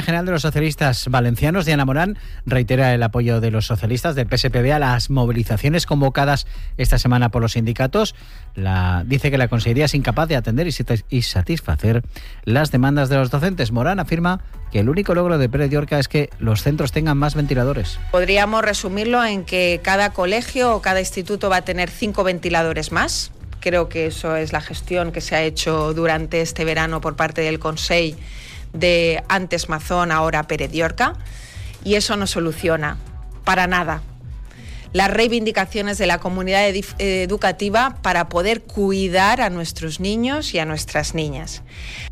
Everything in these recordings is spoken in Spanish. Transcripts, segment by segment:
General de los socialistas valencianos, Diana Morán, reitera el apoyo de los socialistas del PSPV a las movilizaciones convocadas esta semana por los sindicatos. Dice que la Consellería es incapaz de atender y satisfacer las demandas de los docentes. Morán afirma que el único logro de Pérez de Orca es que los centros tengan más ventiladores. Podríamos resumirlo en que cada colegio o cada instituto va a tener 5 ventiladores más. Creo que eso es la gestión que se ha hecho durante este verano por parte del Consell de antes Mazón, ahora Pérez de Orca, y eso no soluciona para nada las reivindicaciones de la comunidad educativa para poder cuidar a nuestros niños y a nuestras niñas.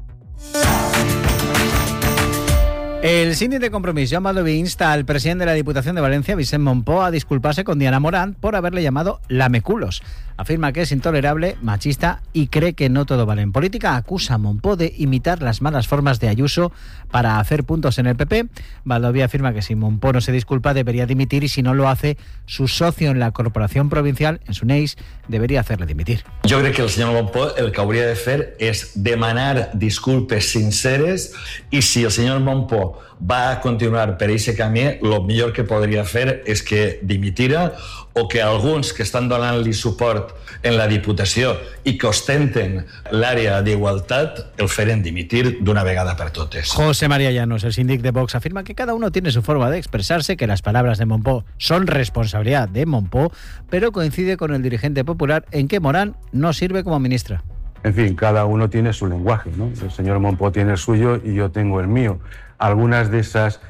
El síndic de Compromís, Joan Baldoví, insta al presidente de la Diputación de Valencia, Vicent Mompó, a disculparse con Diana Morán por haberle llamado lameculos. Afirma que es intolerable, machista y cree que no todo vale en política. Acusa a Mompó de imitar las malas formas de Ayuso para hacer puntos en el PP. Baldoví afirma que si Mompó no se disculpa debería dimitir y si no lo hace, su socio en la corporación provincial, en Suneix, debería hacerle dimitir. Jo crec que el senyor Mompó el que hauria de fer és demanar disculpes sinceres i si el senyor Mompó va a continuar per aquest camí, el millor que podria fer és que dimitira o que alguns que estan donant-li suport en la Diputació i que ostenten l'àrea d'igualtat el feren dimitir d'una vegada per totes. José María Llanos, el síndic de Vox, afirma que cada uno tiene su forma de expresarse, que las palabras de Mompó son responsabilidad de Mompó, pero coincide con el dirigente popular en que Morán no sirve como ministra. En fin, cada uno tiene su lenguaje, ¿no? El señor Mompó tiene el suyo y yo tengo el mío. Algunas de esas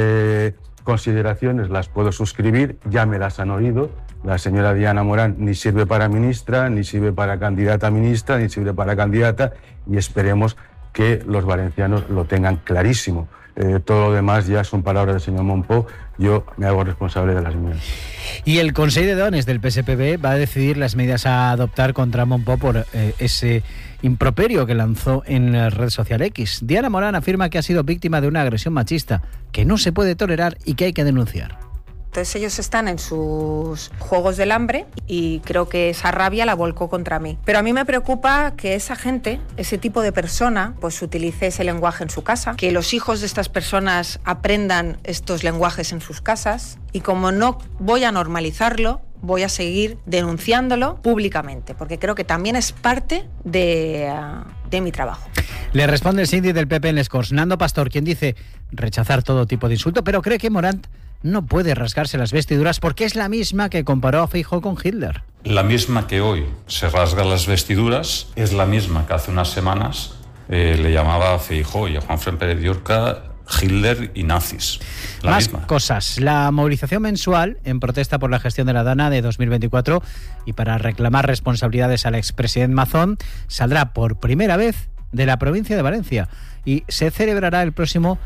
consideraciones las puedo suscribir, ya me las han oído. La señora Diana Morán ni sirve para ministra, ni sirve para candidata a ministra, ni sirve para candidata, y esperemos que los valencianos lo tengan clarísimo. Todo lo demás ya son palabras del señor Mompó, yo me hago responsable de las mías. Y el Consell de Dones del PSPV va a decidir las medidas a adoptar contra Mompó por ese improperio que lanzó en la red social X. Diana Morán afirma que ha sido víctima de una agresión machista que no se puede tolerar y que hay que denunciar. Entonces ellos están en sus juegos del hambre y creo que esa rabia la volcó contra mí. Pero a mí me preocupa que esa gente, ese tipo de persona, pues utilice ese lenguaje en su casa, que los hijos de estas personas aprendan estos lenguajes en sus casas, y como no voy a normalizarlo, voy a seguir denunciándolo públicamente, porque creo que también es parte de mi trabajo. Le responde el síndic del PP en Les Corts, Nando Pastor, quien dice rechazar todo tipo de insulto, pero cree que Morán no puede rasgarse las vestiduras porque es la misma que comparó a Feijóo con Hitler. La misma que hoy se rasga las vestiduras es la misma que hace unas semanas le llamaba a Feijóo y a Juanfran Pérez de Orca Hitler y nazis. Más cosas. La movilización mensual en protesta por la gestión de la Dana de 2024 y para reclamar responsabilidades al expresidente Mazón saldrá por primera vez de la provincia de Valencia y se celebrará el próximo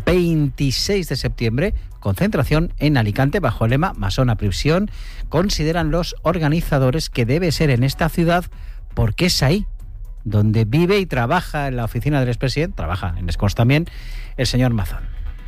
26 de septiembre, concentración en Alicante bajo el lema Masón a prisión. Consideran los organizadores que debe ser en esta ciudad porque es ahí donde vive y trabaja en la oficina del expresidente, trabaja en Les Corts también, el señor Mazón.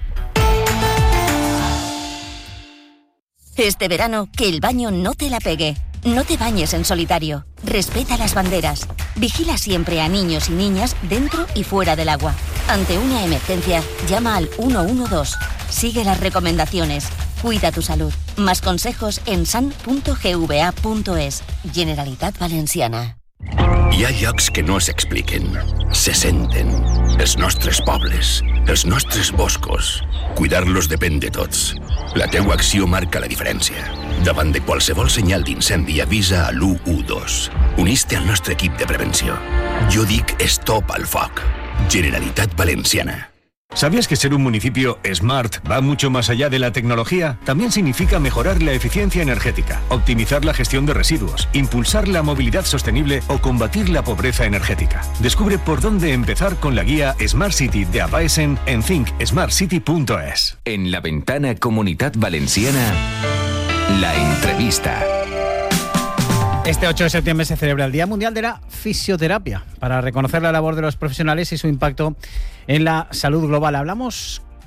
Este verano, que el baño no te la pegue. No te bañes en solitario. Respeta las banderas. Vigila siempre a niños y niñas dentro y fuera del agua. Ante una emergencia, llama al 112. Sigue las recomendaciones. Cuida tu salud. Más consejos en san.gva.es. Generalitat Valenciana. Hi ha llocs que no s'expliquen, se senten. Els nostres pobles, els nostres boscos. Cuidar-los depèn de tots. La teua acció marca la diferència. Davant de qualsevol senyal d'incendi, avisa a l'112. Unís-te al nostre equip de prevenció. Jo dic stop al foc. Generalitat Valenciana. ¿Sabías que ser un municipio smart va mucho más allá de la tecnología? También significa mejorar la eficiencia energética, optimizar la gestión de residuos, impulsar la movilidad sostenible o combatir la pobreza energética. Descubre por dónde empezar con la guía Smart City de Apaesen en thinksmartcity.es. En la ventana Comunitat Valenciana, la entrevista. Este 8 de septiembre se celebra el Día Mundial de la Fisioterapia para reconocer la labor de los profesionales y su impacto en la salud global. Hablamos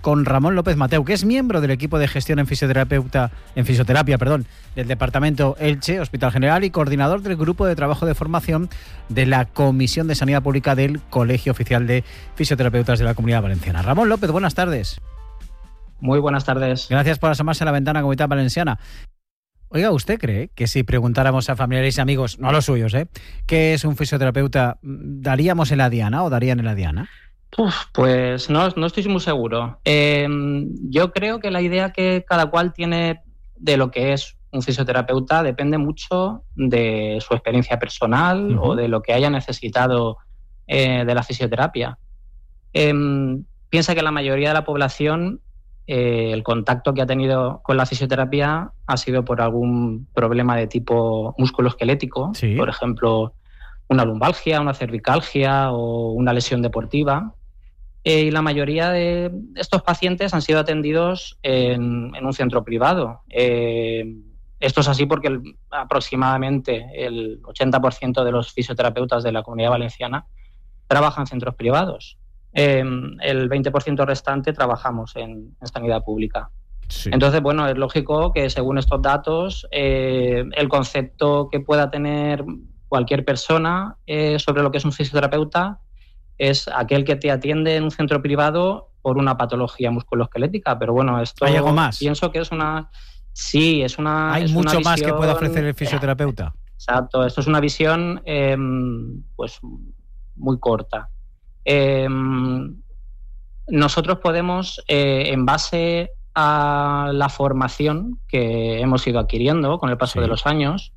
con Ramón López Mateu, que es miembro del equipo de gestión en fisioterapia, del Departamento Elche, Hospital General, y coordinador del grupo de trabajo de formación de la Comisión de Sanidad Pública del Colegio Oficial de Fisioterapeutas de la Comunidad Valenciana. Ramón López, buenas tardes. Muy buenas tardes. Gracias por asomarse a la ventana Comunidad Valenciana. Oiga, ¿usted cree que si preguntáramos a familiares y amigos, no a los suyos, qué es un fisioterapeuta, daríamos en la diana o darían en la diana? Pues no estoy muy seguro. Yo creo que la idea que cada cual tiene de lo que es un fisioterapeuta depende mucho de su experiencia personal o de lo que haya necesitado de la fisioterapia. Piensa que la mayoría de la población, el contacto que ha tenido con la fisioterapia ha sido por algún problema de tipo musculoesquelético, sí. Por ejemplo, una lumbalgia, una cervicalgia o una lesión deportiva. Y la mayoría de estos pacientes han sido atendidos en un centro privado. Esto es así porque aproximadamente el 80% de los fisioterapeutas de la Comunidad Valenciana trabajan en centros privados. El 20% restante trabajamos en sanidad pública. Sí. Entonces, bueno, es lógico que según estos datos, el concepto que pueda tener cualquier persona sobre lo que es un fisioterapeuta es aquel que te atiende en un centro privado por una patología musculoesquelética. Pero bueno, esto ¿hay algo más? Pienso que es una... Sí, es una... Hay es mucho una más visión, que pueda ofrecer el fisioterapeuta. Exacto, esto es una visión pues muy corta. Nosotros podemos, en base a la formación que hemos ido adquiriendo con el paso de los años,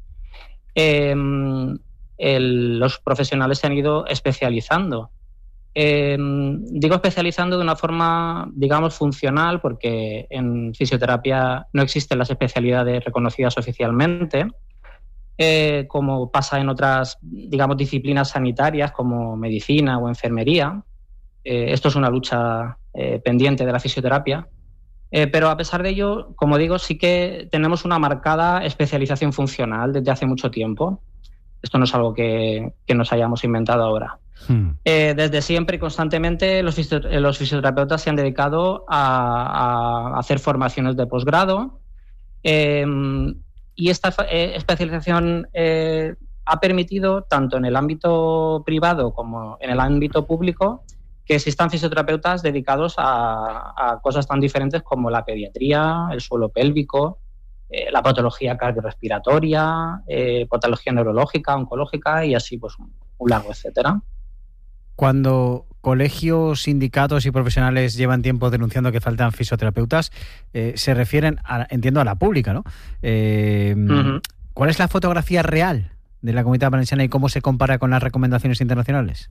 los profesionales se han ido especializando. Digo especializando de una forma, digamos, funcional, porque en fisioterapia no existen las especialidades reconocidas oficialmente, como pasa en otras, digamos, disciplinas sanitarias como medicina o enfermería. Esto es una lucha pendiente de la fisioterapia. Pero a pesar de ello, como digo, sí que tenemos una marcada especialización funcional desde hace mucho tiempo. Esto no es algo que nos hayamos inventado ahora. Desde siempre y constantemente los fisioterapeutas se han dedicado a hacer formaciones de posgrado, y esta especialización ha permitido, tanto en el ámbito privado como en el ámbito público, que existan fisioterapeutas dedicados a cosas tan diferentes como la pediatría, el suelo pélvico, la patología cardiorrespiratoria, patología neurológica, oncológica y así pues un largo etcétera. Cuando colegios, sindicatos y profesionales llevan tiempo denunciando que faltan fisioterapeutas, se refieren, entiendo, a la pública, ¿no? ¿Cuál es la fotografía real de la Comunidad Valenciana y cómo se compara con las recomendaciones internacionales?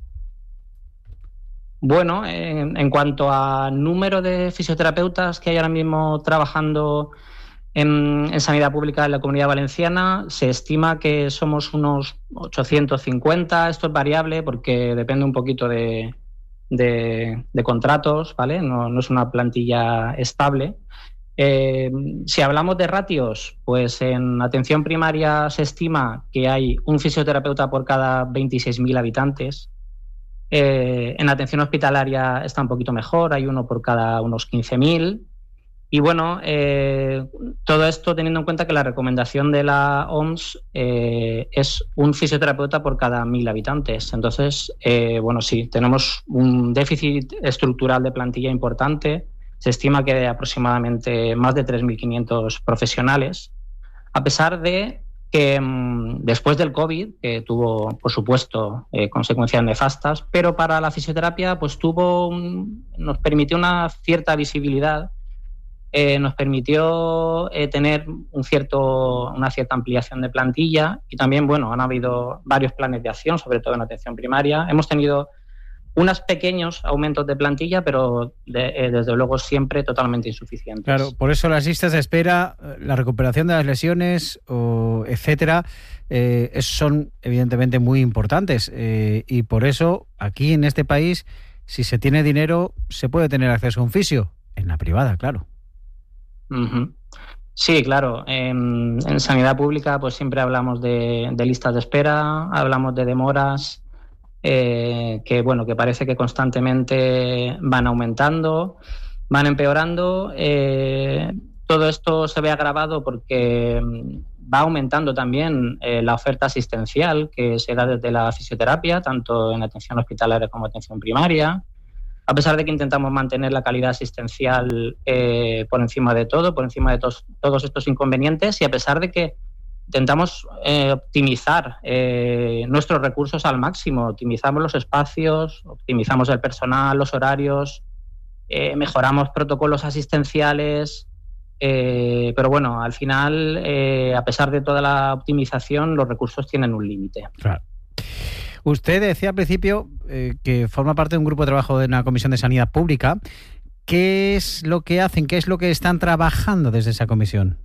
Bueno, en cuanto a número de fisioterapeutas que hay ahora mismo trabajando en sanidad pública en la Comunidad Valenciana, se estima que somos unos 850. Esto es variable porque depende un poquito de contratos, ¿vale? No es una plantilla estable. Si hablamos de ratios, pues en atención primaria se estima que hay un fisioterapeuta por cada 26.000 habitantes. En atención hospitalaria está un poquito mejor, hay uno por cada unos 15.000. Y bueno, todo esto teniendo en cuenta que la recomendación de la OMS es un fisioterapeuta por cada 1.000 habitantes. Entonces, bueno, sí, tenemos un déficit estructural de plantilla importante. Se estima que de aproximadamente más de 3.500 profesionales, a pesar de que después del COVID, que tuvo, por supuesto, consecuencias nefastas, pero para la fisioterapia pues nos permitió una cierta visibilidad, nos permitió tener una cierta ampliación de plantilla y también, bueno, han habido varios planes de acción, sobre todo en atención primaria. Hemos tenido unos pequeños aumentos de plantilla, pero desde luego siempre totalmente insuficientes. Claro, por eso las listas de espera, la recuperación de las lesiones, etcétera, son evidentemente muy importantes. Y por eso, aquí en este país, si se tiene dinero, se puede tener acceso a un fisio. En la privada, claro. Uh-huh. Sí, claro. En sanidad pública pues siempre hablamos de listas de espera, hablamos de demoras, que parece que constantemente van aumentando. van empeorando. Todo esto se ve agravado porque va aumentando también la oferta asistencial que se da desde la fisioterapia, tanto en atención hospitalaria como atención primaria. A pesar de que intentamos mantener la calidad asistencial por encima de todo, por encima de todos estos inconvenientes, y a pesar de que intentamos optimizar nuestros recursos al máximo, optimizamos los espacios, optimizamos el personal, los horarios, mejoramos protocolos asistenciales, pero bueno, al final, a pesar de toda la optimización, los recursos tienen un límite. Claro. Usted decía al principio que forma parte de un grupo de trabajo de una comisión de sanidad pública. ¿Qué es lo que hacen? ¿Qué es lo que están trabajando desde esa comisión?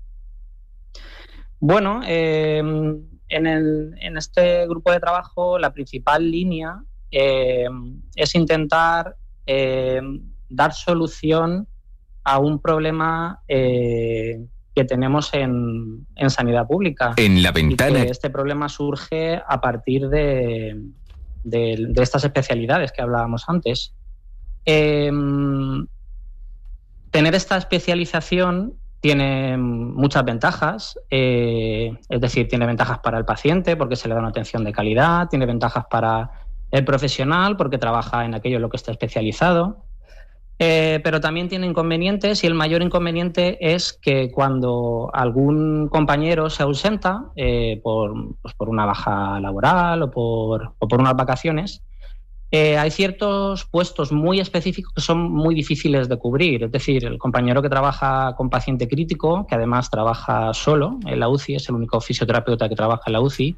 Bueno, en este grupo de trabajo la principal línea es intentar dar solución a un problema que tenemos en sanidad pública. En la ventana. Y que este problema surge a partir de estas especialidades que hablábamos antes. Tener esta especialización tiene muchas ventajas, es decir, tiene ventajas para el paciente porque se le da una atención de calidad, tiene ventajas para el profesional porque trabaja en aquello en lo que está especializado. Pero también tiene inconvenientes, y el mayor inconveniente es que cuando algún compañero se ausenta por una baja laboral o por unas vacaciones, hay ciertos puestos muy específicos que son muy difíciles de cubrir. Es decir, el compañero que trabaja con paciente crítico, que además trabaja solo en la UCI, es el único fisioterapeuta que trabaja en la UCI,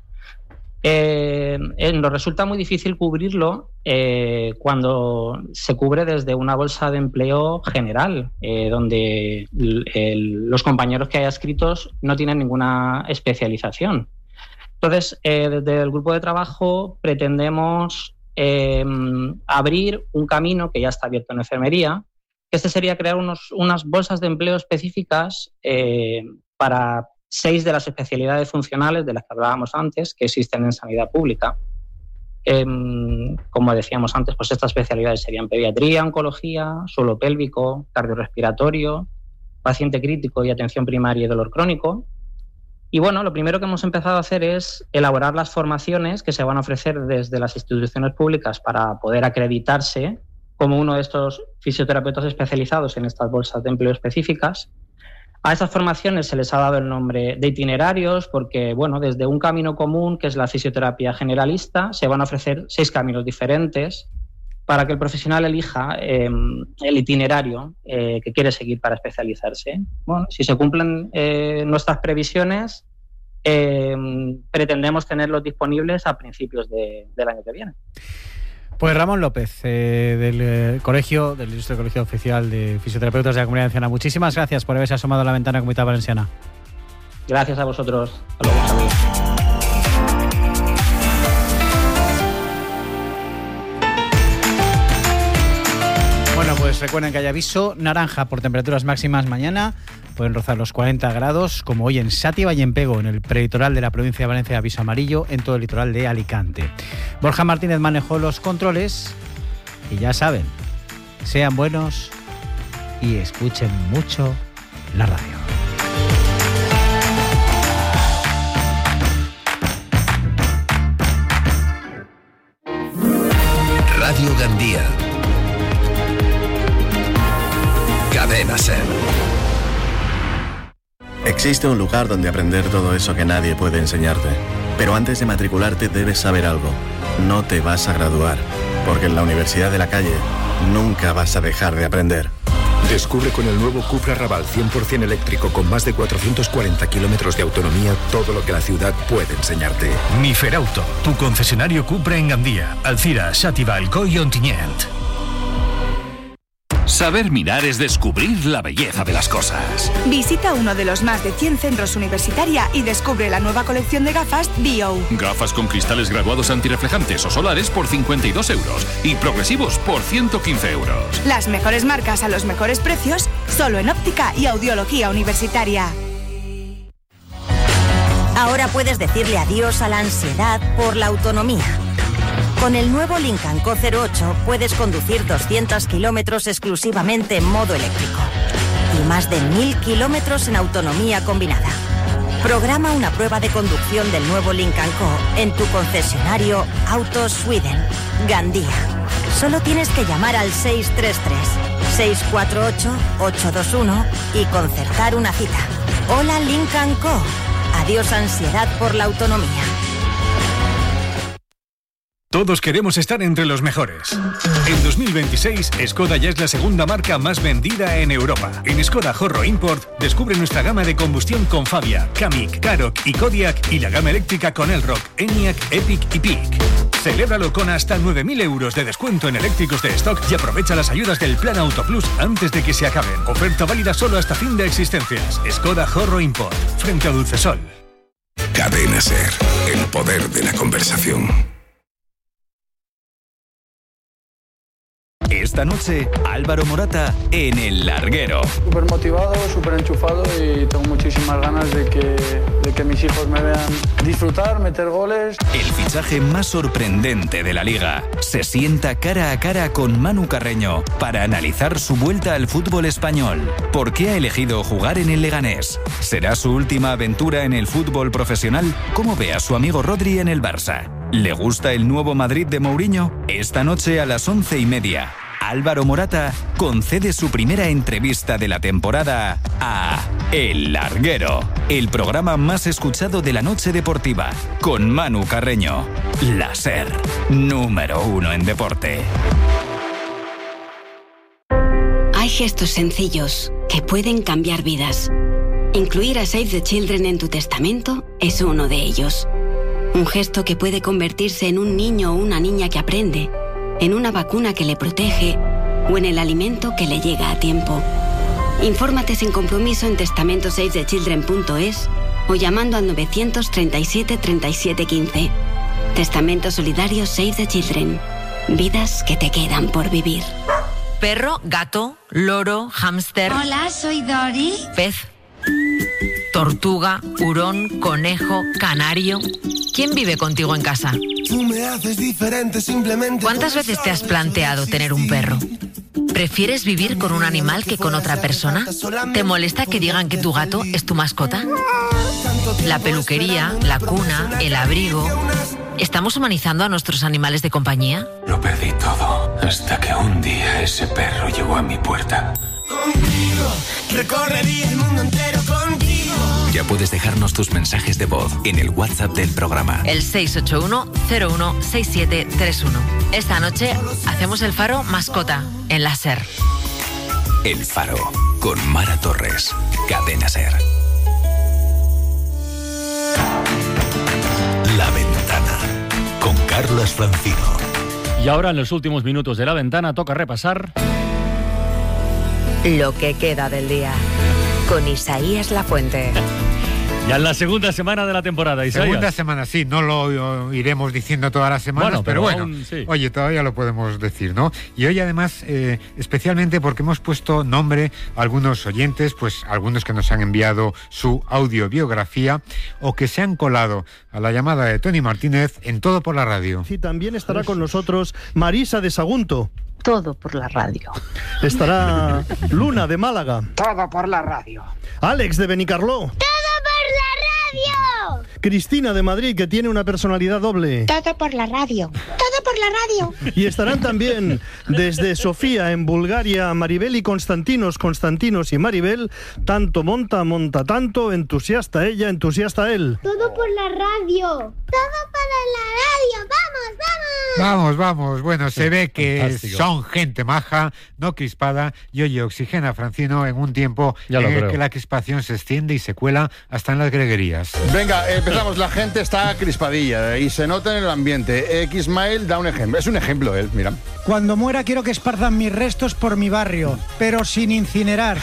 nos resulta muy difícil cubrirlo cuando se cubre desde una bolsa de empleo general, donde los compañeros que hay adscritos no tienen ninguna especialización. Entonces, desde el grupo de trabajo pretendemos abrir un camino que ya está abierto en enfermería. Este sería crear unas bolsas de empleo específicas para 6 de las especialidades funcionales de las que hablábamos antes, que existen en sanidad pública. Como decíamos antes, pues estas especialidades serían pediatría, oncología, suelo pélvico, cardiorrespiratorio, paciente crítico y atención primaria y dolor crónico. Y bueno, lo primero que hemos empezado a hacer es elaborar las formaciones que se van a ofrecer desde las instituciones públicas para poder acreditarse como uno de estos fisioterapeutas especializados en estas bolsas de empleo específicas. A esas formaciones se les ha dado el nombre de itinerarios porque, bueno, desde un camino común, que es la fisioterapia generalista, se van a ofrecer 6 caminos diferentes para que el profesional elija el itinerario que quiere seguir para especializarse. Bueno, si se cumplen nuestras previsiones, pretendemos tenerlos disponibles a principios del año que viene. Pues Ramón López, del Ilustre Colegio Oficial de Fisioterapeutas de la Comunidad Valenciana. Muchísimas gracias por haberse asomado a la ventana Comunidad Valenciana. Gracias a vosotros. Hasta luego, saludos. Bueno, pues recuerden que hay aviso naranja por temperaturas máximas mañana. Pueden rozar los 40 grados, como hoy en Sátiva y en Pego, en el prelitoral de la provincia de Valencia, aviso amarillo en todo el litoral de Alicante. Borja Martínez manejó los controles y ya saben, sean buenos y escuchen mucho la radio. Radio Gandía. Cadena SER. Existe un lugar donde aprender todo eso que nadie puede enseñarte. Pero antes de matricularte debes saber algo. No te vas a graduar, porque en la Universidad de la Calle nunca vas a dejar de aprender. Descubre con el nuevo Cupra Raval 100% eléctrico con más de 440 kilómetros de autonomía todo lo que la ciudad puede enseñarte. Miferauto, tu concesionario Cupra en Gandía, Alcira, Xàtiva, Alcoi y Ontinyent. Saber mirar es descubrir la belleza de las cosas. Visita uno de los más de 100 centros universitaria y descubre la nueva colección de gafas Dio. Gafas con cristales graduados antirreflejantes o solares por 52 euros y progresivos por 115 euros. Las mejores marcas a los mejores precios, solo en óptica y audiología universitaria. Ahora puedes decirle adiós a la ansiedad por la autonomía. Con el nuevo Lincoln Co 08 puedes conducir 200 kilómetros exclusivamente en modo eléctrico y más de 1000 kilómetros en autonomía combinada. Programa una prueba de conducción del nuevo Lincoln Co en tu concesionario Autos Sweden, Gandía. Solo tienes que llamar al 633-648-821 y concertar una cita. Hola Lincoln Co. Adiós ansiedad por la autonomía. Todos queremos estar entre los mejores. En 2026, Skoda ya es la segunda marca más vendida en Europa. En Skoda Horro Import, descubre nuestra gama de combustión con Fabia, Kamiq, Karoq y Kodiaq y la gama eléctrica con Elroq, Enyaq, Epic y Peak. Celébralo con hasta 9.000 euros de descuento en eléctricos de stock y aprovecha las ayudas del Plan Auto Plus antes de que se acaben. Oferta válida solo hasta fin de existencias. Skoda Horro Import, frente a Dulcesol. Cadena SER, el poder de la conversación. Esta noche, Álvaro Morata en El Larguero. Súper motivado, súper enchufado y tengo muchísimas ganas de que mis hijos me vean disfrutar, meter goles. El fichaje más sorprendente de la Liga. Se sienta cara a cara con Manu Carreño para analizar su vuelta al fútbol español. ¿Por qué ha elegido jugar en el Leganés? ¿Será su última aventura en el fútbol profesional? ¿Cómo ve a su amigo Rodri en el Barça? ¿Le gusta el nuevo Madrid de Mourinho? Esta noche a las 11:30. Álvaro Morata concede su primera entrevista de la temporada a El Larguero, el programa más escuchado de la noche deportiva, con Manu Carreño. La SER, número 1 en deporte. Hay gestos sencillos que pueden cambiar vidas. Incluir a Save the Children en tu testamento es uno de ellos. Un gesto que puede convertirse en un niño o una niña que aprende, en una vacuna que le protege o en el alimento que le llega a tiempo. Infórmate sin compromiso en testamentosavethechildren.es o llamando al 937 37 15. Testamento solidario Save the Children. Vidas que te quedan por vivir. Perro, gato, loro, hámster. Hola, soy Dori. Pez, tortuga, hurón, conejo, canario. ¿Quién vive contigo en casa? Tú me haces diferente simplemente. ¿Cuántas veces te has planteado tener un perro? ¿Prefieres vivir con un animal que con otra persona? ¿Te molesta que digan que tu gato es tu mascota? La peluquería, la cuna, el abrigo. ¿Estamos humanizando a nuestros animales de compañía? Lo perdí todo hasta que un día ese perro llegó a mi puerta. Contigo, recorrería el mundo entero contigo. Ya puedes dejarnos tus mensajes de voz en el WhatsApp del programa. El 681-016731. Esta noche hacemos el Faro mascota en la SER. El Faro, con Mara Torres. Cadena SER. La Ventana, con Carlos Francino. Y ahora, en los últimos minutos de La Ventana, toca repasar lo que queda del día, con Isaías Lafuente. Ya en la segunda semana de la temporada, Isaías. Segunda semana, sí, no lo iremos diciendo todas las semanas, pero bueno, aún, sí. Oye, todavía lo podemos decir, ¿no? Y hoy además, especialmente porque hemos puesto nombre a algunos oyentes, pues algunos que nos han enviado su audiobiografía o que se han colado a la llamada de Tony Martínez en Todo por la Radio. Sí, también estará con nosotros Marisa de Sagunto. Todo por la radio. Estará Luna de Málaga. Todo por la radio. Alex de Benicarló. ¡Todo por la radio! Cristina de Madrid, que tiene una personalidad doble. Todo por la radio. Todo por la radio. Y estarán también desde Sofía, en Bulgaria, Maribel y Constantinos y Maribel. Tanto monta tanto, entusiasta ella, entusiasta él. Todo por la radio. Todo para la radio. ¡Vamos, vamos! Vamos. Bueno, se ve que Fantástico. Son gente maja, no crispada, y oye, oxigena a Francino en un tiempo en el que la crispación se extiende y se cuela hasta en las greguerías. Venga, empezamos. La gente está crispadilla y se nota en el ambiente. X-Mail da un ejemplo. Es un ejemplo él, mira. Cuando muera quiero que esparzan mis restos por mi barrio, pero sin incinerar.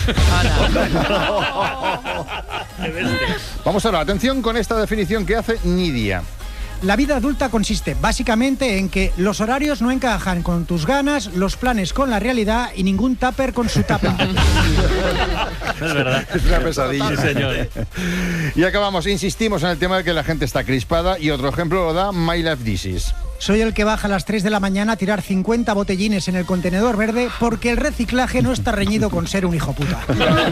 Vamos ahora, atención con esta definición que hace Nidia. La vida adulta consiste básicamente en que los horarios no encajan con tus ganas, los planes con la realidad y ningún tupper con su tapa. Es verdad. Es una pesadilla. Sí, señor. Y acabamos, insistimos en el tema de que la gente está crispada y otro ejemplo lo da My Life This Is. Soy el que baja a las 3 de la mañana a tirar 50 botellines en el contenedor verde porque el reciclaje no está reñido con ser un hijo puta.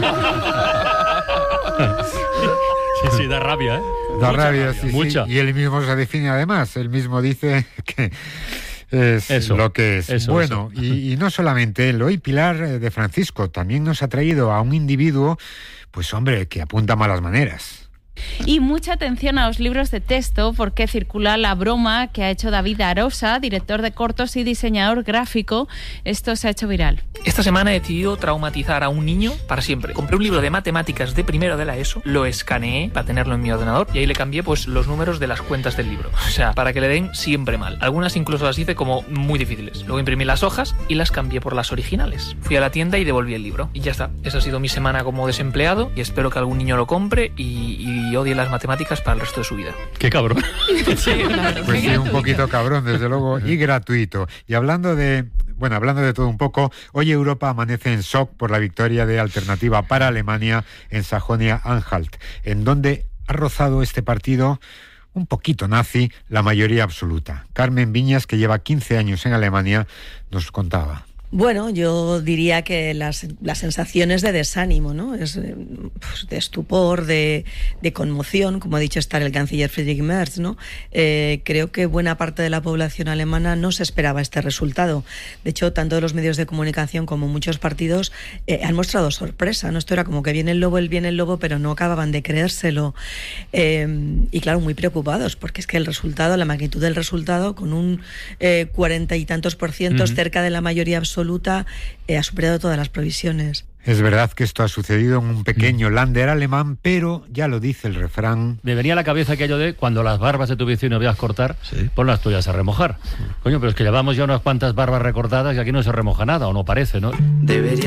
Sí, da rabia, ¿eh? Da rabia, sí, mucha. Sí. Y él mismo se define además. Él mismo dice que es eso, lo que es. Eso, bueno, eso. Y no solamente él. Hoy Pilar de Francisco también nos ha traído a un individuo, pues hombre, que apunta malas maneras. Y mucha atención a los libros de texto porque circula la broma que ha hecho David Arosa, director de cortos y diseñador gráfico. Esto se ha hecho viral. Esta semana he decidido traumatizar a un niño para siempre. Compré un libro de matemáticas de primero de la ESO, lo escaneé para tenerlo en mi ordenador y ahí le cambié pues los números de las cuentas del libro. O sea, para que le den siempre mal. Algunas incluso las hice como muy difíciles. Luego imprimí las hojas y las cambié por las originales. Fui a la tienda y devolví el libro. Y ya está. Esa ha sido mi semana como desempleado y espero que algún niño lo compre y odie las matemáticas para el resto de su vida. ¡Qué cabrón! Sí, claro. Pues sí, un poquito cabrón, desde luego, y gratuito. Y hablando de todo un poco, hoy Europa amanece en shock por la victoria de Alternativa para Alemania en Sajonia-Anhalt, en donde ha rozado este partido un poquito nazi la mayoría absoluta. Carmen Viñas, que lleva 15 años en Alemania, nos contaba. Bueno, yo diría que las sensaciones de desánimo, ¿no? Es pues, de estupor, de conmoción, como ha dicho estar el canciller Friedrich Merz, ¿no? Creo que buena parte de la población alemana no se esperaba este resultado. De hecho, tanto los medios de comunicación como muchos partidos han mostrado sorpresa, ¿no? Esto era como que viene el lobo, pero no acababan de creérselo. Y claro, muy preocupados, porque es que el resultado, la magnitud del resultado, con un 40 y tantos %, cerca de la mayoría absoluta, ha superado todas las previsiones. Es verdad que esto ha sucedido en un pequeño Länder alemán, pero ya lo dice el refrán. Me venía a la cabeza aquello de cuando las barbas de tu vecino veas cortar, pon las tuyas a remojar. Coño, pero es que llevamos ya unas cuantas barbas recortadas y aquí no se remoja nada, o no parece, ¿no? Debería